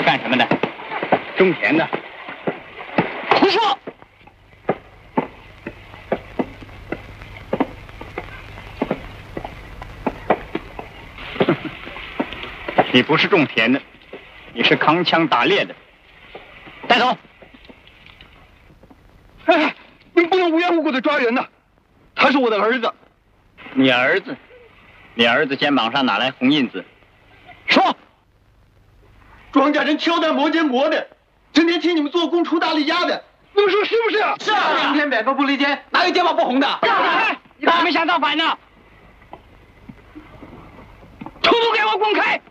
干什么的？ 种田的。 胡说！ 你不是种田的，你是扛枪打猎的。 带走！ 哎，你不能无缘无故的抓人呐！他是我的儿子。 你儿子？你儿子肩膀上哪来红印子？ 说！ 庄稼人敲打磨尖磨的，整天替你们做工出大力压的，你们说是不是？ 是啊， 天天百分不离间，哪有肩膀不红的？ 你还没想造反呢！统统给我滚开！